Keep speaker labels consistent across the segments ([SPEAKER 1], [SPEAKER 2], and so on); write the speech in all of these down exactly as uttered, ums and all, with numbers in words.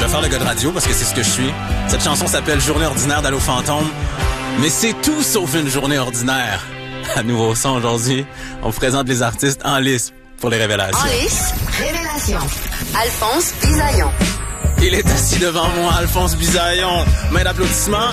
[SPEAKER 1] Je vais faire le gars de radio parce que c'est ce que je suis. Cette chanson s'appelle Journée ordinaire d'Allo Fantôme. Mais c'est tout sauf une journée ordinaire. À Nouveau Son aujourd'hui, on vous présente les artistes en lice pour les révélations.
[SPEAKER 2] En lice, révélation. Alphonse Bisaillon.
[SPEAKER 1] Il est assis devant moi, Alphonse Bisaillon. Main d'applaudissements.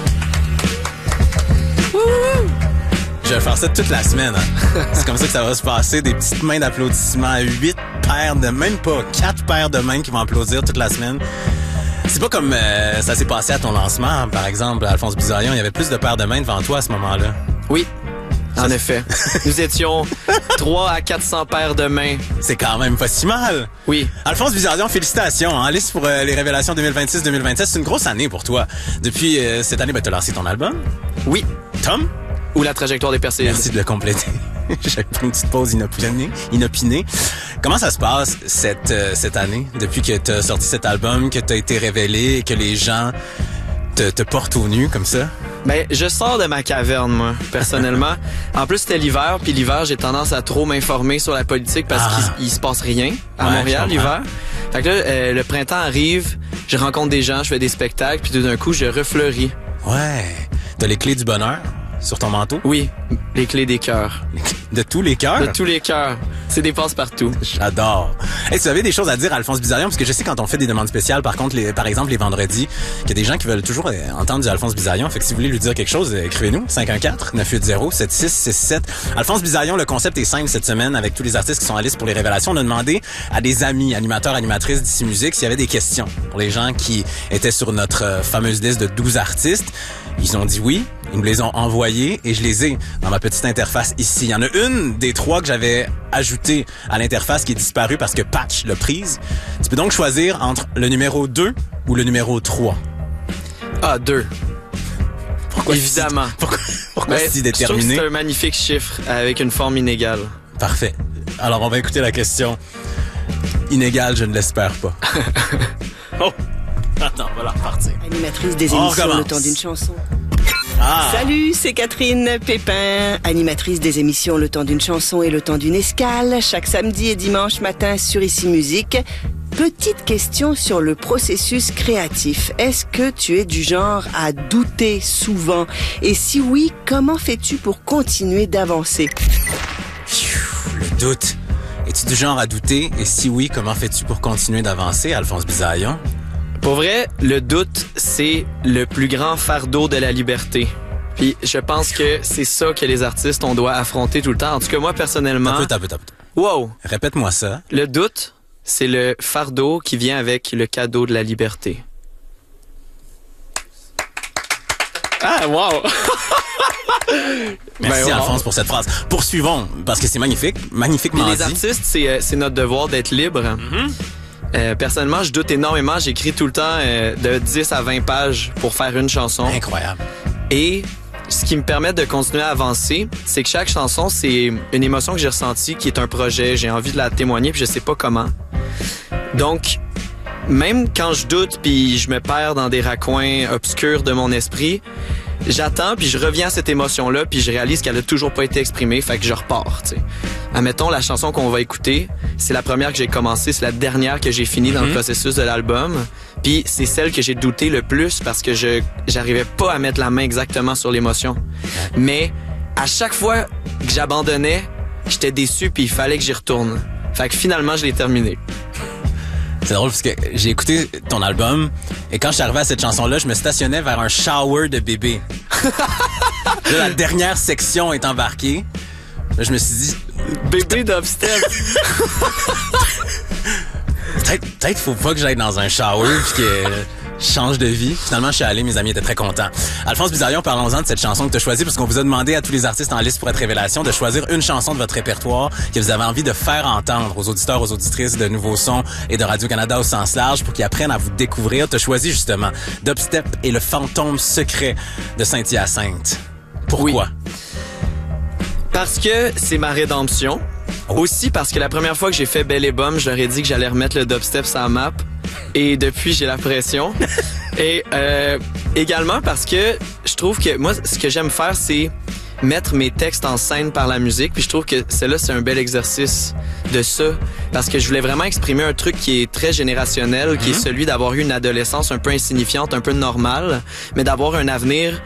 [SPEAKER 1] Wouhou! Je vais faire ça toute la semaine. Hein. C'est comme ça que ça va se passer. Des petites mains d'applaudissements. Huit paires de... Même pas quatre paires de mains qui vont applaudir toute la semaine. C'est pas comme euh, ça s'est passé à ton lancement, par exemple, Alphonse Bisaillon. Il y avait plus de paires de mains devant toi à ce moment-là.
[SPEAKER 3] Oui, en ça, effet. Nous étions trois à quatre cents paires de mains.
[SPEAKER 1] C'est quand même pas si mal.
[SPEAKER 3] Oui.
[SPEAKER 1] Alphonse Bisaillon, félicitations. En liste pour euh, les révélations deux mille vingt-six deux mille vingt-sept. C'est une grosse année pour toi. Depuis euh, cette année, ben, t'as lancé ton album.
[SPEAKER 3] Oui.
[SPEAKER 1] Tom?
[SPEAKER 3] Ou La trajectoire des Perséides.
[SPEAKER 1] Merci de le compléter. J'ai pris une petite pause inopinée. inopinée. Comment ça se passe cette euh, cette année, depuis que t'as sorti cet album, que t'as été révélé et que les gens te, te portent au nu comme ça?
[SPEAKER 3] Ben, je sors de ma caverne, moi, personnellement. En plus, c'était l'hiver, puis l'hiver, j'ai tendance à trop m'informer sur la politique parce ah. qu'il il se passe rien à ouais, Montréal l'hiver. Fait que là, euh, le printemps arrive, je rencontre des gens, je fais des spectacles, puis tout d'un coup, je refleuris.
[SPEAKER 1] Ouais. T'as les clés du bonheur sur ton manteau?
[SPEAKER 3] Oui, les clés des cœurs.
[SPEAKER 1] De tous les cœurs?
[SPEAKER 3] De tous les cœurs. C'est des passe-partout.
[SPEAKER 1] J'adore. Hey, tu avais des choses à dire à Alphonse Bisaillon? Parce que je sais quand on fait des demandes spéciales, par contre, les, par exemple, les vendredis, qu'il y a des gens qui veulent toujours entendre du Alphonse Bisaillon. Fait que si vous voulez lui dire quelque chose, écrivez-nous. cinq un quatre neuf huit zéro sept six six sept. Alphonse Bisaillon, le concept est simple cette semaine avec tous les artistes qui sont en liste pour les révélations. On a demandé à des amis, animateurs, animatrices d'Ici Musique s'il y avait des questions pour les gens qui étaient sur notre fameuse liste de douze artistes. Ils ont dit oui. Ils me les ont envoyés et je les ai dans ma petite interface ici. Il y en a une des trois que j'avais ajoutée à l'interface qui est disparue parce que Patch l'a prise. Tu peux donc choisir entre le numéro deux ou le numéro trois.
[SPEAKER 3] Ah, deux.
[SPEAKER 1] Pourquoi
[SPEAKER 3] Évidemment.
[SPEAKER 1] Si, pourquoi pourquoi ben, si déterminé?
[SPEAKER 3] Je trouve que c'est un magnifique chiffre avec une forme inégale.
[SPEAKER 1] Parfait. Alors, on va écouter la question. Inégale, je ne l'espère pas. Oh! Attends, on va la repartir.
[SPEAKER 4] Animatrice des émissions Le Temps d'une chanson.
[SPEAKER 1] Ah.
[SPEAKER 4] Salut, c'est Catherine Pépin, animatrice des émissions Le Temps d'une chanson et Le Temps d'une escale, chaque samedi et dimanche matin sur Ici Musique. Petite question sur le processus créatif. Est-ce que tu es du genre à douter souvent? Et si oui, comment fais-tu pour continuer d'avancer?
[SPEAKER 1] Le doute. Es-tu du genre à douter? Et si oui, comment fais-tu pour continuer d'avancer, Alphonse Bisaillon?
[SPEAKER 3] Pour vrai, le doute, c'est le plus grand fardeau de la liberté. Puis je pense que c'est ça que les artistes, on doit affronter tout le temps. En tout cas, moi, personnellement...
[SPEAKER 1] Tape, tape, tape.
[SPEAKER 3] Wow!
[SPEAKER 1] Répète-moi ça.
[SPEAKER 3] Le doute, c'est le fardeau qui vient avec le cadeau de la liberté. Ah, wow!
[SPEAKER 1] Merci, ben, wow. Alphonse, pour cette phrase. Poursuivons, parce que c'est magnifique, magnifiquement dit.
[SPEAKER 3] Les artistes, c'est, c'est notre devoir d'être libre. Mm-hmm. Euh, personnellement, je doute énormément. J'écris tout le temps euh, de dix à vingt pages pour faire une chanson.
[SPEAKER 1] Incroyable.
[SPEAKER 3] Et ce qui me permet de continuer à avancer, c'est que chaque chanson, c'est une émotion que j'ai ressentie, qui est un projet. J'ai envie de la témoigner, puis je sais pas comment. Donc, même quand je doute, puis je me perds dans des raccoins obscurs de mon esprit, j'attends, puis je reviens à cette émotion-là, puis je réalise qu'elle a toujours pas été exprimée, fait que je repars, tu sais. Admettons, la chanson qu'on va écouter, c'est la première que j'ai commencée, c'est la dernière que j'ai finie dans mm-hmm. le processus de l'album, puis c'est celle que j'ai douté le plus parce que je j'arrivais pas à mettre la main exactement sur l'émotion. Mais à chaque fois que j'abandonnais, j'étais déçu, puis il fallait que j'y retourne. Fait que finalement, je l'ai terminé.
[SPEAKER 1] C'est drôle parce que j'ai écouté ton album et quand je suis arrivé à cette chanson-là, je me stationnais vers un shower de bébé. Là, la dernière section est embarquée. Là, je me suis dit...
[SPEAKER 3] Bébé dubstep.
[SPEAKER 1] peut-être, peut-être faut pas que j'aille dans un shower puis que je change de vie. Finalement, je suis allé, mes amis étaient très contents. Alphonse Bisaillon, parlons-en de cette chanson que tu as choisie parce qu'on vous a demandé à tous les artistes en liste pour être révélation de choisir une chanson de votre répertoire que vous avez envie de faire entendre aux auditeurs, aux auditrices de Nouveau Son et de Radio-Canada au sens large pour qu'ils apprennent à vous découvrir. Tu as choisi justement Dubstep et le fantôme secret de Saint-Hyacinthe. Pourquoi?
[SPEAKER 3] Oui. Parce que c'est ma rédemption. Oh. Aussi parce que la première fois que j'ai fait Belle et Bomme, je leur ai dit que j'allais remettre le dubstep sur la map. Et depuis, j'ai la pression. Et euh, également parce que je trouve que moi, ce que j'aime faire, c'est mettre mes textes en scène par la musique. Puis je trouve que celle-là, c'est un bel exercice de ça. Parce que je voulais vraiment exprimer un truc qui est très générationnel, mm-hmm. qui est celui d'avoir eu une adolescence un peu insignifiante, un peu normale, mais d'avoir un avenir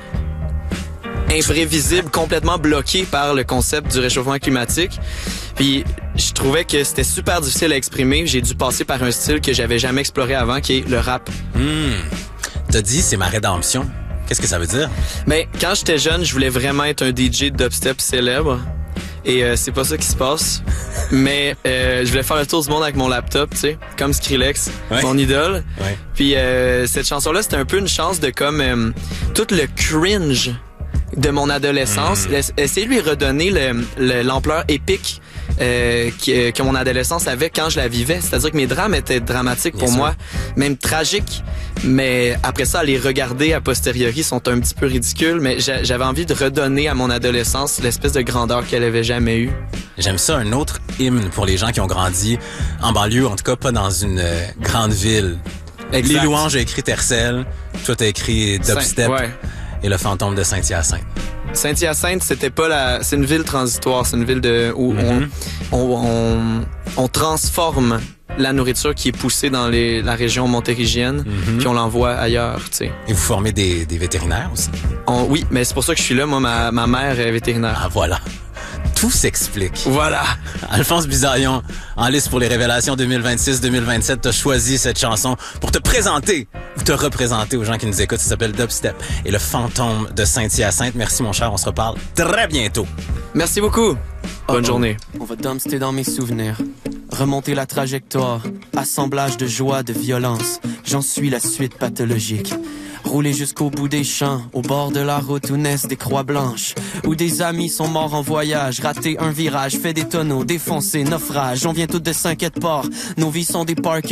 [SPEAKER 3] imprévisible, complètement bloqué par le concept du réchauffement climatique. Puis je trouvais que c'était super difficile à exprimer. J'ai dû passer par un style que j'avais jamais exploré avant, qui est le rap.
[SPEAKER 1] Mmh. T'as dit c'est ma rédemption. Qu'est-ce que ça veut dire?
[SPEAKER 3] Ben, quand j'étais jeune, je voulais vraiment être un D J de dubstep célèbre. Et euh, c'est pas ça qui se passe. Mais euh, je voulais faire le tour du monde avec mon laptop, tu sais, comme Skrillex, ouais. mon idole.
[SPEAKER 1] Ouais.
[SPEAKER 3] Puis euh, cette chanson-là, c'était un peu une chance de comme euh, tout le cringe de mon adolescence, mmh. essayer de lui redonner le, le, l'ampleur épique euh, que, que mon adolescence avait quand je la vivais. C'est-à-dire que mes drames étaient dramatiques pour Bien moi, sûr. Même tragiques. Mais après ça, à les regarder a posteriori sont un petit peu ridicules. Mais j'avais envie de redonner à mon adolescence l'espèce de grandeur qu'elle avait jamais eue.
[SPEAKER 1] J'aime ça, un autre hymne pour les gens qui ont grandi en banlieue, en tout cas pas dans une euh, grande ville. Exact. Les louanges a écrit Tercel, toi t'as écrit Dubstep.
[SPEAKER 3] Ouais.
[SPEAKER 1] Et le fantôme de Saint-Hyacinthe.
[SPEAKER 3] Saint-Hyacinthe, c'était pas la, c'est une ville transitoire, c'est une ville de où mm-hmm. on, on, on, on transforme la nourriture qui est poussée dans les, la région montérégienne, mm-hmm. puis on l'envoie ailleurs, tu sais.
[SPEAKER 1] Et vous formez des, des vétérinaires aussi?
[SPEAKER 3] On, oui, mais c'est pour ça que je suis là. Moi, ma, ma mère est vétérinaire.
[SPEAKER 1] Ah, voilà. Tout s'explique.
[SPEAKER 3] Voilà.
[SPEAKER 1] Alphonse Bizarion, en liste pour les révélations deux mille vingt-six deux mille vingt-sept, t'as choisi cette chanson pour te présenter ou te représenter aux gens qui nous écoutent. Ça s'appelle Dubstep et le fantôme de Saint-Hyacinthe. Merci mon cher, on se reparle très bientôt.
[SPEAKER 3] Merci beaucoup. Bonne oh, journée.
[SPEAKER 5] On va dumpster dans mes souvenirs. Remonter la trajectoire. Assemblage de joie, de violence. J'en suis la suite pathologique. Rouler jusqu'au bout des champs, au bord de la route où naissent des croix blanches, où des amis sont morts en voyage, rater un virage, fait des tonneaux, défoncer, naufrage, on vient tous de Saint-Quay-de-Port, nos vies sont des parkings.